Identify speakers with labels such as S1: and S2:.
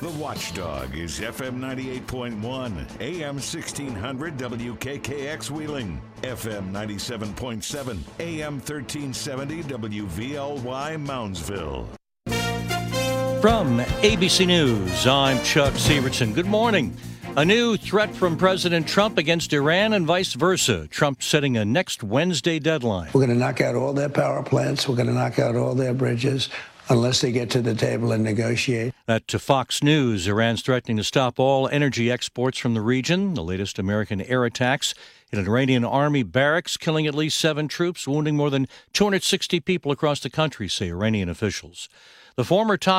S1: The Watchdog is FM 98.1, AM 1600 WKKX Wheeling, FM 97.7, AM 1370 WVLY Moundsville.
S2: From ABC News, I'm Chuck Severson. Good morning. A new threat from President Trump against Iran and vice versa. Trump setting a next Wednesday deadline.
S3: We're going to knock out all their power plants. We're going to knock out all their bridges unless they get to the table and negotiate.
S2: That to Fox News. Iran's threatening to stop all energy exports from the region. The latest American air attacks hit an Iranian army barracks, killing at least 7 troops, wounding more than 260 people across the country, say Iranian officials. The former top